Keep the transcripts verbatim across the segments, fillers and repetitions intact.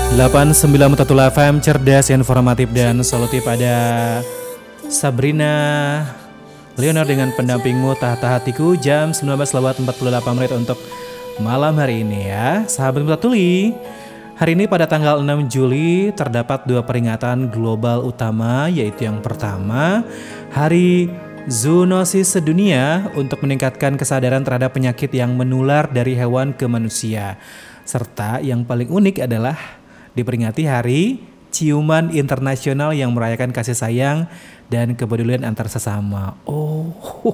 delapan puluh sembilan Mutatul F M, cerdas, informatif, dan solutif. Ada Sabrina Leonard dengan Pendampingmu Tahta Hatiku, jam sembilan belas lewat empat puluh delapan menit untuk malam hari ini ya. Sahabat Mutatuli, hari ini pada tanggal enam Juli terdapat dua peringatan global utama, yaitu yang pertama Hari Zoonosis Sedunia untuk meningkatkan kesadaran terhadap penyakit yang menular dari hewan ke manusia. Serta yang paling unik adalah diperingati Hari Ciuman Internasional yang merayakan kasih sayang dan kepedulian antar sesama. Oh,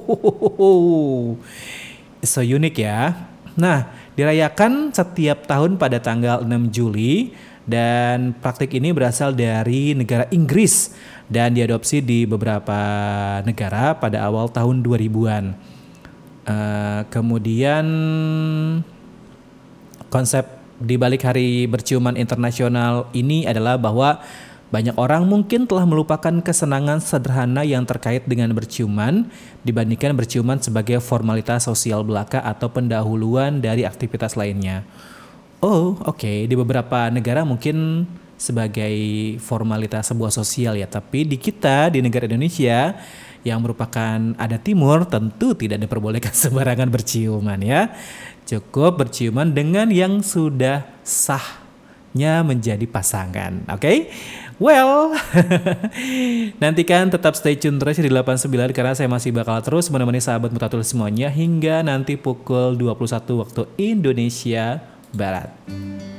so unik ya. Nah, dirayakan setiap tahun pada tanggal enam Juli dan praktik ini berasal dari negara Inggris dan diadopsi di beberapa negara pada awal tahun dua ribuan. Uh, kemudian konsep di balik Hari Berciuman Internasional ini adalah bahwa banyak orang mungkin telah melupakan kesenangan sederhana yang terkait dengan berciuman dibandingkan berciuman sebagai formalitas sosial belaka atau pendahuluan dari aktivitas lainnya. Oh, oke, okay. Di beberapa negara mungkin sebagai formalitas sebuah sosial ya, tapi di kita, di negara Indonesia yang merupakan adat timur, tentu tidak diperbolehkan sembarangan berciuman ya. Cukup berciuman dengan yang sudah sahnya menjadi pasangan. Oke? Okay? Well, nantikan tetap stay tune terus di delapan puluh sembilan karena saya masih bakal terus menemani sahabat Mutatul semuanya hingga nanti pukul dua puluh satu waktu Indonesia Barat.